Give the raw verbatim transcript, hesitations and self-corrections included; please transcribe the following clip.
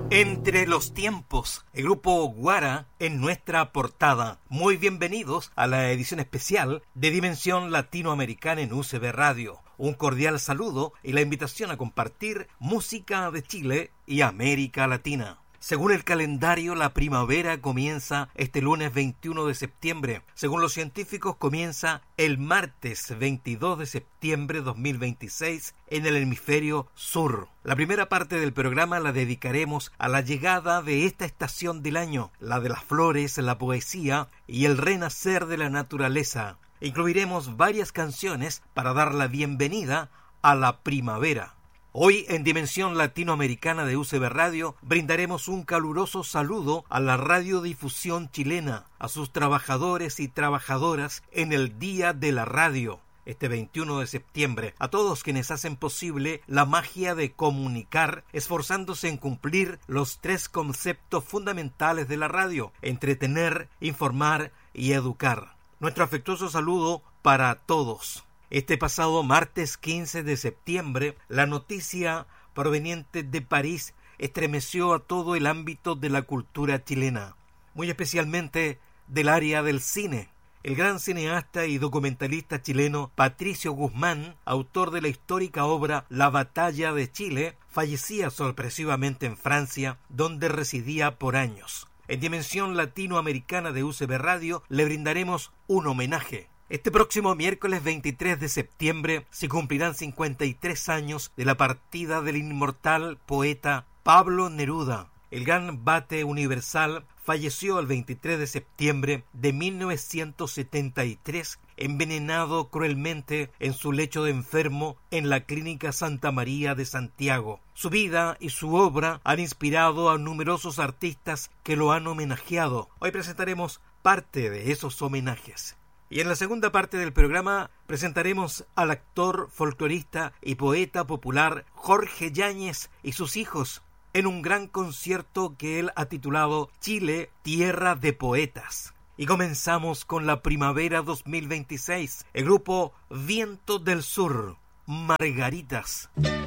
Entre los tiempos, el grupo Guara en nuestra portada. Muy bienvenidos a la edición especial de Dimensión Latinoamericana en U C B Radio. Un cordial saludo y la invitación a compartir música de Chile y América Latina. Según el calendario, la primavera comienza este lunes veintiuno de septiembre. Según los científicos, comienza el martes veintidós de septiembre de dos mil veintiséis en el hemisferio sur. La primera parte del programa la dedicaremos a la llegada de esta estación del año, la de las flores, la poesía y el renacer de la naturaleza. Incluiremos varias canciones para dar la bienvenida a la primavera. Hoy en Dimensión Latinoamericana de U C B Radio brindaremos un caluroso saludo a la radiodifusión chilena, a sus trabajadores y trabajadoras en el Día de la Radio, este veintiuno de septiembre, a todos quienes hacen posible la magia de comunicar, esforzándose en cumplir los tres conceptos fundamentales de la radio: entretener, informar y educar. Nuestro afectuoso saludo para todos. Este pasado martes quince de septiembre, la noticia proveniente de París estremeció a todo el ámbito de la cultura chilena, muy especialmente del área del cine. El gran cineasta y documentalista chileno Patricio Guzmán, autor de la histórica obra La Batalla de Chile, fallecía sorpresivamente en Francia, donde residía por años. En Dimensión Latinoamericana de U C B Radio le brindaremos un homenaje. Este próximo miércoles veintitrés de septiembre se cumplirán cincuenta y tres años de la partida del inmortal poeta Pablo Neruda. El gran Bate Universal falleció el veintitrés de septiembre de mil novecientos setenta y tres, envenenado cruelmente en su lecho de enfermo en la Clínica Santa María de Santiago. Su vida y su obra han inspirado a numerosos artistas que lo han homenajeado. Hoy presentaremos parte de esos homenajes. Y en la segunda parte del programa presentaremos al actor, folclorista y poeta popular Jorge Yáñez y sus hijos en un gran concierto que él ha titulado Chile, Tierra de Poetas. Y comenzamos con la primavera dos mil veintiséis, el grupo Viento del Sur, Margaritas.